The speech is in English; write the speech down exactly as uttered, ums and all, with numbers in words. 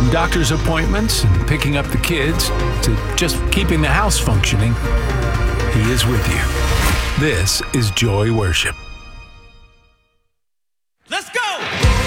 From doctor's appointments and picking up the kids to just keeping the house functioning, He is with you. This is Joy Worship.